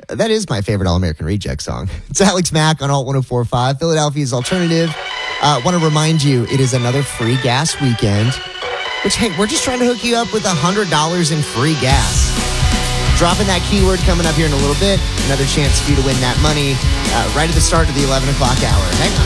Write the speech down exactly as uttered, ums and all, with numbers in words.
that is my favorite All-American Reject song. It's Alex Mack on Alt one oh four point five, Philadelphia's Alternative. I uh, want to remind you, it is another free gas weekend, which, hey, we're just trying to hook you up with one hundred dollars in free gas. Dropping that keyword coming up here in a little bit. Another chance for you to win that money uh, right at the start of the eleven o'clock hour. Hang on.